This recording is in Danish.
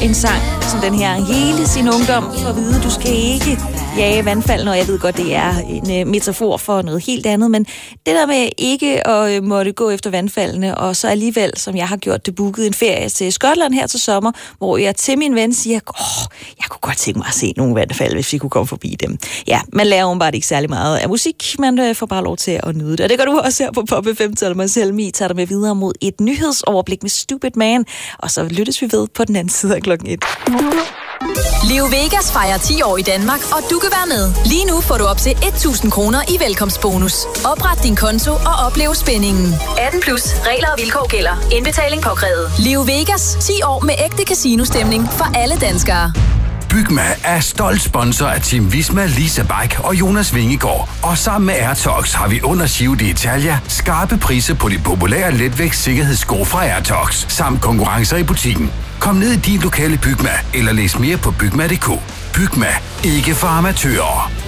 en sang som den her hele sin ungdom for at vide, du skal ikke jage vandfaldene, og jeg ved godt, det er en metafor for noget helt andet, men det der med ikke at måtte gå efter vandfaldene, og så alligevel, som jeg har gjort det, booket en ferie til Skotland her til sommer, hvor jeg til min ven siger, jeg kunne godt tænke mig at se nogle vandfald, hvis vi kunne komme forbi dem. Ja, man lærer åbenbart ikke særlig meget af musik, man får bare lov til at nyde det. Og det gør du også her på Pop FM, Talma Selmi tager dig med videre mod et nyhedsoverblik med Stupid Man, og så lyttes vi ved på den anden side af 1:00. Leo Vegas fejrer 10 år i Danmark, og du kan være med. Lige nu får du op til 1.000 kroner i velkomstbonus. Opret din konto og oplev spændingen. 18 plus. Regler og vilkår gælder. Indbetaling påkrævet. Leo Vegas. 10 år med ægte casino-stemning for alle danskere. Bygma er stolt sponsor af Team Visma, Lisa Bike og Jonas Vingegaard. Og sammen med Airtox har vi under Giro d'Italia skarpe priser på de populære letvægts sikkerhedssko fra Airtox, samt konkurrencer i butikken. Kom ned i din lokale Bygma, eller læs mere på bygma.dk. Bygma. Ikke for amatører.